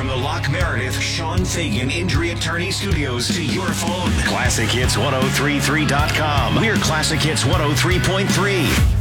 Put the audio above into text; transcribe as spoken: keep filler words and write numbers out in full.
from the Lock Meredith Sean Fagan Injury Attorney Studios to your phone. Classic Hits ten thirty-three dot com. We're Classic Hits one oh three point three.